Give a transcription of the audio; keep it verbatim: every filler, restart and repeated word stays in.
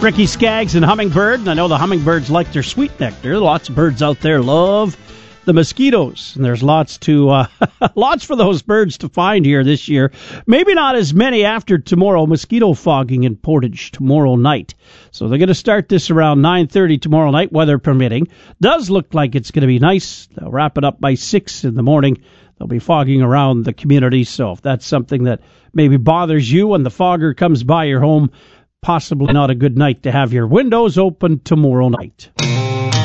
Ricky Skaggs and Hummingbird. And I know the hummingbirds like their sweet nectar. Lots of birds out there love the mosquitoes, and there's lots to uh, lots for those birds to find here this year. Maybe not as many after tomorrow. Mosquito fogging in Portage tomorrow night. So they're going to start this around nine thirty tomorrow night, weather permitting. Does look like it's going to be nice. They'll wrap it up by six in the morning. They'll be fogging around the community. So if that's something that maybe bothers you when the fogger comes by your home, possibly not a good night to have your windows open tomorrow night.